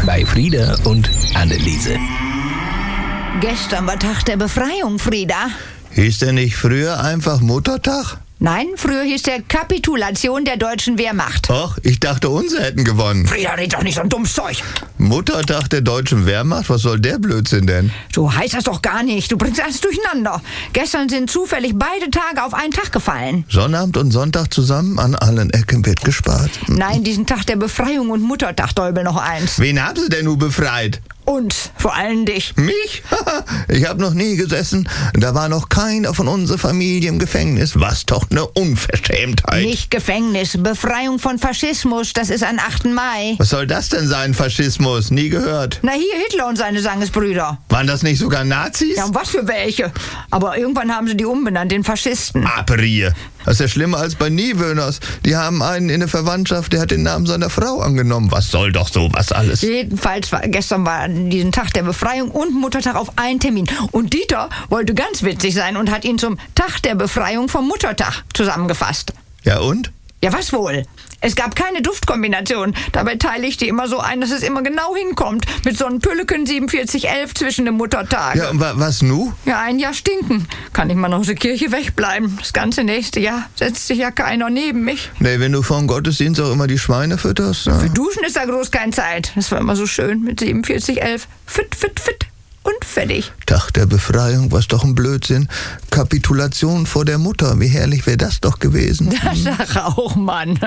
bei Frieda und Anneliese. Gestern war Tag der Befreiung, Frieda. Hieß der nicht früher einfach Muttertag? Nein, früher hieß der Kapitulation der deutschen Wehrmacht. Ach, ich dachte, unsere hätten gewonnen. Frieda, red doch nicht so ein dummes Zeug. Muttertag der deutschen Wehrmacht? Was soll der Blödsinn denn? So heißt das doch gar nicht. Du bringst alles durcheinander. Gestern sind zufällig beide Tage auf einen Tag gefallen. Sonnabend und Sonntag zusammen, an allen Ecken wird gespart. Nein, diesen Tag der Befreiung und Muttertag, Däubel, noch eins. Wen haben sie denn nun befreit? Uns, vor allem dich. Mich? Ich habe noch nie gesessen. Da war noch keiner von unserer Familie im Gefängnis. Was doch eine Unverschämtheit. Nicht Gefängnis, Befreiung von Faschismus, das ist an 8. Mai. Was soll das denn sein, Faschismus? Nie gehört. Na hier, Hitler und seine Sangesbrüder. Waren das nicht sogar Nazis? Ja, und was für welche? Aber irgendwann haben sie die umbenannt in Faschisten. Aperie. Das ist ja schlimmer als bei Niewöhners. Die haben einen in der Verwandtschaft, der hat den Namen seiner Frau angenommen. Was soll doch sowas alles? Jedenfalls, gestern war diesen Tag der Befreiung und Muttertag auf einen Termin. Und Dieter wollte ganz witzig sein und hat ihn zum Tag der Befreiung vom Muttertag zusammengefasst. Ja und? Ja, was wohl? Es gab keine Duftkombination. Dabei teile ich die immer so ein, dass es immer genau hinkommt. Mit so einem Pülleken 4711 zwischen dem Muttertag. Ja, und was nu? Ja, ein Jahr stinken. Kann ich mal noch aus der Kirche wegbleiben. Das ganze nächste Jahr setzt sich ja keiner neben mich. Nee, wenn du vor dem Gottesdienst auch immer die Schweine fütterst. Ja. Für Duschen ist da groß keine Zeit. Das war immer so schön mit 4711. Fit, fit, fit. Und fertig. Tag der Befreiung, was doch ein Blödsinn. Kapitulation vor der Mutter, wie herrlich wäre das doch gewesen. Das sag auch, Mann.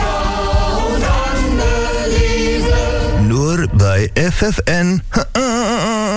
Nur bei FFN.